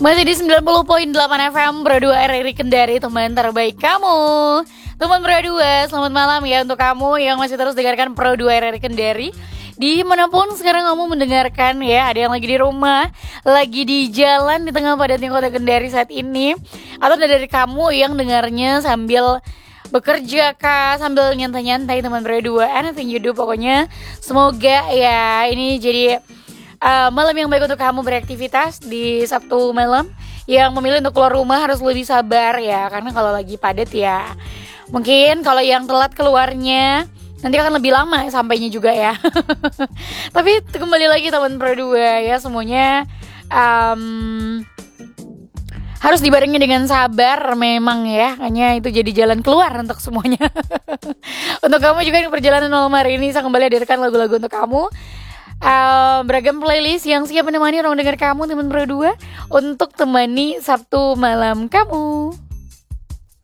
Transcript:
Masih di 90.8 FM Pro 2 RRI Kendari, teman terbaik kamu. Teman Pro 2, selamat malam ya untuk kamu yang masih terus dengarkan Pro 2 RRI Kendari. Dimanapun sekarang kamu mendengarkan ya, ada yang lagi di rumah, lagi di jalan di tengah padatnya kota Kendari saat ini, atau ada dari kamu yang dengarnya sambil bekerja kah, sambil nyantai-nyantai teman Pro 2, anything you do, pokoknya semoga ya ini jadi malam yang baik untuk kamu beraktivitas di Sabtu malam. Yang memilih untuk keluar rumah harus lebih sabar ya, karena kalau lagi padat ya mungkin kalau yang telat keluarnya nanti akan lebih lama sampainya juga ya. Tapi kembali lagi teman Pro 2 ya, semuanya harus dibarengi dengan sabar memang ya, hanya itu jadi jalan keluar untuk semuanya. Untuk kamu juga yang perjalanan malam hari ini, saya kembali hadirkan lagu-lagu untuk kamu. Beragam playlist yang siap menemani ruang dengar kamu teman Pro 2 untuk temani Sabtu malam kamu.